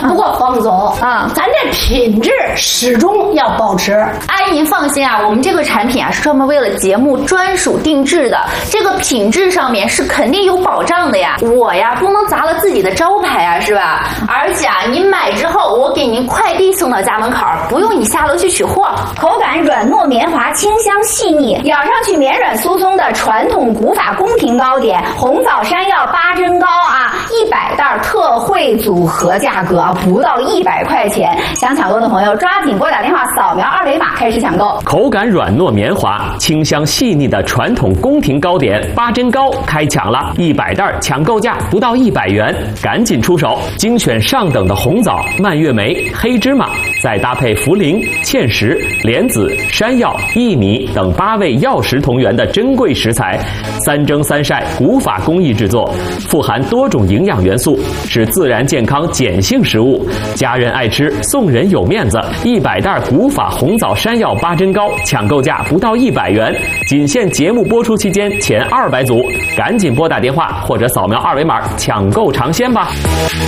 不过方总咱这品质始终要保持。 阿姨您放心啊，我们这个产品啊是专门为了节目专属定制的，这个品质上面是肯定有保障的呀。我呀不能砸了自己的招牌啊，是吧？而且啊，您买之后我给您快递送到家门口，不用你下楼去取货。 口感软糯绵滑，清香细腻，咬上去绵软酥松的传统古法宫廷糕点，红枣山药8珍糕啊，100袋特惠组合价格不到100块钱。想抢购的朋友抓紧拨打电话，扫描2维码开始抢购。 口感软糯绵滑，清香细腻的传统宫廷糕点8珍糕开抢了，100袋抢购价不到100元，赶紧出手！精选上等的红枣、蔓越莓、黑芝麻，再搭配茯苓、芡实、莲子、山药、薏米等8味药食同源的珍贵食材，3蒸3晒古法工艺制作，富含多种营养元素，是自然健康碱性食物，家人爱吃，送人有面子。100袋古法红枣山药8珍糕，抢购价不到100元，仅限节目播出期间前200组，赶紧拨打电话或者扫描2维码抢购尝鲜吧。